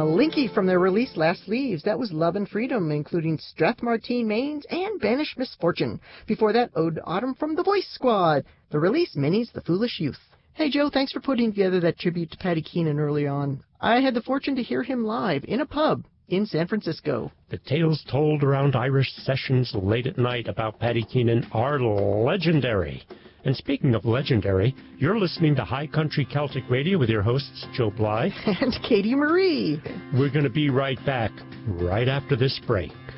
Linky from their release Last Leaves. That was Love and Freedom, including Strathmartine Mains and Banished Misfortune. Before that, Ode to Autumn from the Voice Squad. The release, Minnie's The Foolish Youth. Hey, Joe, thanks for putting together that tribute to Paddy Keenan early on. I had the fortune to hear him live in a pub in San Francisco. The tales told around Irish sessions late at night about Paddy Keenan are legendary. And speaking of legendary, you're listening to High Country Celtic Radio with your hosts, Joe Bly and Katie Marie. We're going to be right back, right after this break.